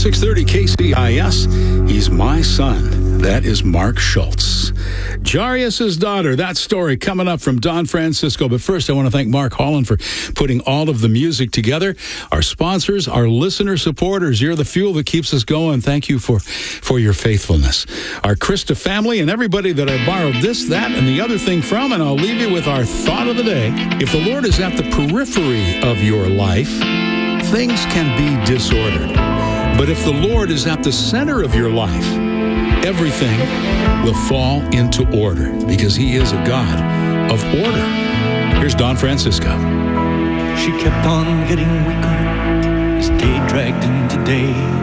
630 KCIS. He's my son. That is Mark Schultz. Jairus' daughter. That story coming up from Don Francisco. But first, I want to thank Mark Holland for putting all of the music together. Our sponsors, our listener supporters. You're the fuel that keeps us going. Thank you for your faithfulness. Our Krista family and everybody that I borrowed this, that, and the other thing from. And I'll leave you with our thought of the day. If the Lord is at the periphery of your life, things can be disordered. But if the Lord is at the center of your life, everything will fall into order because he is a God of order. Here's Don Francisco. She kept on getting weaker as day dragged into day.